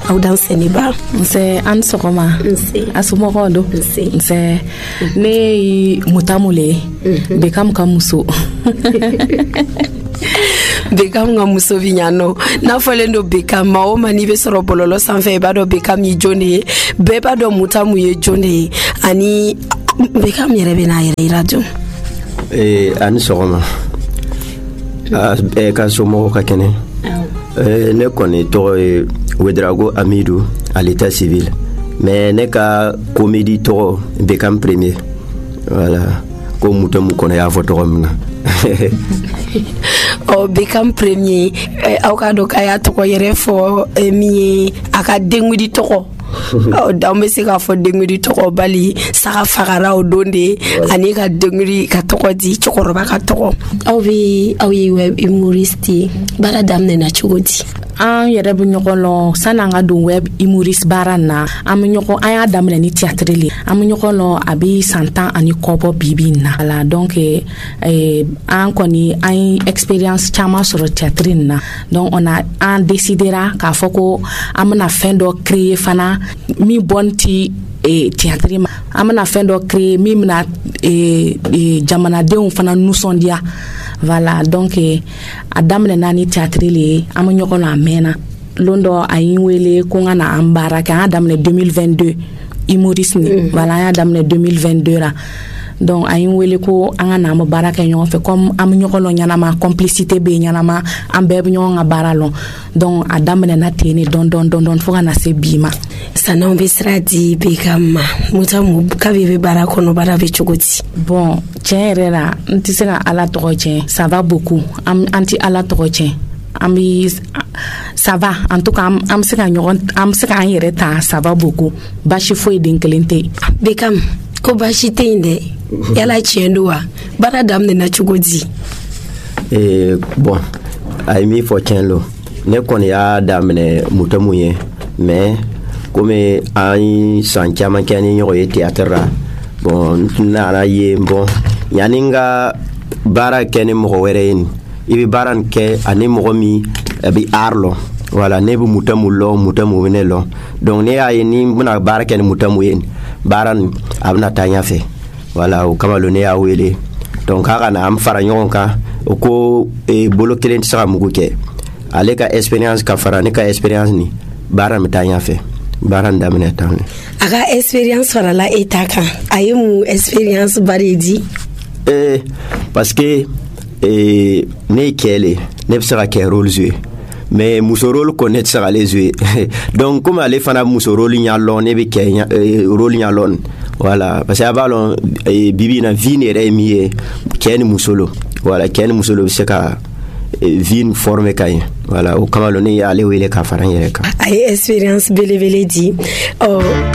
aw dan seniba nse an sogoma asumoko do nse ne mutamule bekam kamuso Bekam nga muso vinyano na folendo bekam ma o mani be soro bololo sanfɛ ba do bekam yi jone be ba do mutamu ye jone ani bekam yɛrɛ bɛ n'a yɛrɛ yira dun ani sɔgɔma ka somɔgɔw ka kɛnɛ ne kɔni tɔgɔ ye Wedrago Amidou à l'état civil mais ne ka comédie tɔgɔ Bekam Premier voilà ko mutamu kɔnɔ y'a fɔ tɔgɔ min na Bekam Premier aw ka dɔn k'a y'a tɔgɔ yɛrɛ fɔ min ye a ka dengudi tɔgɔ dan bɛ se k'a fɔ dengudi tɔgɔ bali saga fagara o don de ani ka dengudi ka tɔgɔ di cɛkɔrɔba ka tɔgɔ aw ye web humoriste baara daminɛna cogo di an yɛrɛ bɛ ɲɔgɔn lɔn san'an ka don web humoriste baara na an y'a daminɛ ni théâtre le an bɛ ɲɔgɔn lɔn a bɛ san 10 ani kɔ bɔ bi na voilà donc an kɔni an ye expérience caman sɔrɔ théâtre in na donc an décidera k'a fɔ ko an bɛna fɛn dɔ créer fana min bɔn ti théâtre ma an bɛna fɛn dɔ créer min bɛna jamanadenw fana nisɔndiya voilà donc a daminɛna ni théâtre le ye an bɛ ɲɔgɔn na a mɛnna lon dɔ a yi wele ko n ka na an baara kɛ an y'a daminɛ 2022 humorisme voilà an y'a daminɛ 2022 la donc a yi wele ko an ka na an bɛ baara kɛ ɲɔgɔn fɛ comme an bɛ ɲɔgɔn lɔn ɲɛnama complicité bɛ ɲɛnama an bɛɛ bɛ ɲɔgɔn ka baara lɔn donc a daminɛna ten ne dɔn fo ka na se bi ma san'anw bɛ sira di Bekam ma mutamu kabi bɛ baara kɔnɔ baara bɛ cogo di bon tiɲɛ yɛrɛ la n tɛ se ka ala tɔgɔ tiɲɛ ça va beaucoup an tɛ ala tɔgɔ tiɲɛ an bɛ ça va en tout cas an bɛ se k'an yɛrɛ ta ça va beaucoup baasi foyi den kelen tɛ yen Bekam ko baasi tɛ yen dɛ yala tiɲɛ don wa baara daminɛna cogo di bon a ye min fɔ tiɲɛ lo ne kɔni y'a daminɛ mutamu ye mais komi an ye san caman kɛ ni ɲɔgɔn ye théâtre la bon n nana ye bon yanni n ka baara kɛ ni mɔgɔ wɛrɛ ye i bɛ baara nin kɛ ani mɔgɔ min a bɛ art lɔn voilà ne bɛ mutamu lɔn mutamu bɛ ne lɔn donc ne y'a ye ni n bɛna baara kɛ ni mutamu ye baara nin a bɛna taa ɲɛfɛ voilà o kama ne y'a wele donc k'a ka na an fara ɲɔgɔn kan o ko bolo kelen tɛ se ka mugu kɛ ale ka expérience ka fara ne ka expérience ni baara bɛ taa ɲɛfɛ baara daminɛ tan a ka expérience farala e ta kan a ye mun expérience bari di parce que ne ye cɛ le ne bɛ se ka kɛ rôle jouer mais muso rôle ko ne tɛ se k'ale jouer donc comme ale fana muso rôle ɲa lɔn ne bɛ kɛ rôle ɲa lɔn voilà parce que a b'a lɔn bibi in na vie yɛrɛ ye min ye cɛ ni muso lo voilà cɛ ni muso lo bɛ se ka vie former ka ɲɛ voilà o kama ne y'ale wele ka fara n yɛrɛ kan a ye expérience belebele di